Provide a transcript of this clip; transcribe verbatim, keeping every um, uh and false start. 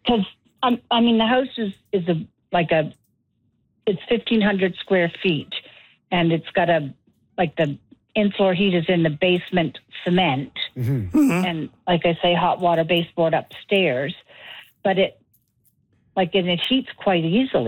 Because, um, I mean, the house is, is a like a, it's fifteen hundred square feet, and it's got a, like the in-floor heat is in the basement cement, Mm-hmm. Mm-hmm. and like I say, hot water baseboard upstairs, but it, like, and it heats quite easily.